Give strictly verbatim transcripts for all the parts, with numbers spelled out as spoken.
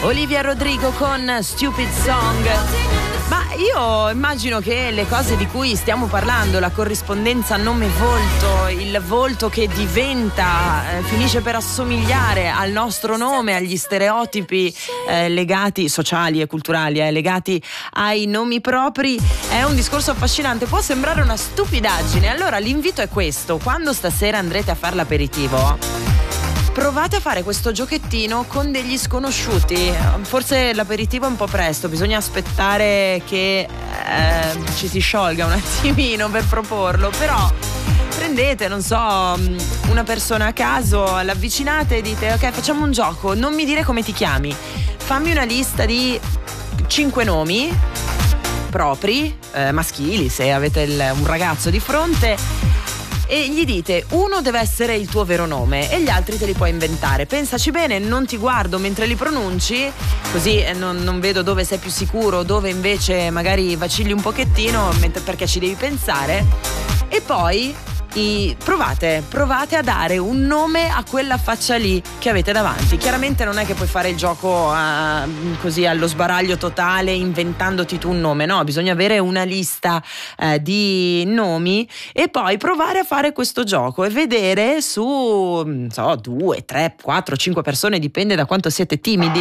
Olivia Rodrigo con Stupid Song. Ma io immagino che le cose di cui stiamo parlando, la corrispondenza nome-volto, il volto che diventa, eh, finisce per assomigliare al nostro nome, agli stereotipi eh, legati, sociali e culturali, eh, legati ai nomi propri, è un discorso affascinante. Può sembrare una stupidaggine, allora l'invito è questo: quando stasera andrete a fare l'aperitivo, provate a fare questo giochettino con degli sconosciuti. Forse l'aperitivo è un po' presto, bisogna aspettare che eh, ci si sciolga un attimino per proporlo, però prendete, non so, una persona a caso, l'avvicinate e dite: ok, facciamo un gioco, non mi dire come ti chiami, fammi una lista di cinque nomi propri, eh, maschili, se avete il, un ragazzo di fronte, e gli dite: uno deve essere il tuo vero nome e gli altri te li puoi inventare. Pensaci bene, non ti guardo mentre li pronunci, così non, non vedo dove sei più sicuro, dove invece magari vacilli un pochettino, mentre, perché ci devi pensare. E poi i, provate, provate a dare un nome a quella faccia lì che avete davanti. Chiaramente non è che puoi fare il gioco a, così allo sbaraglio totale, inventandoti tu un nome, no, bisogna avere una lista eh, di nomi e poi provare a fare questo gioco e vedere su, non so, due, tre, quattro, cinque persone, dipende da quanto siete timidi,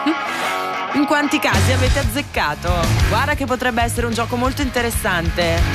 in quanti casi avete azzeccato. Guarda che potrebbe essere un gioco molto interessante.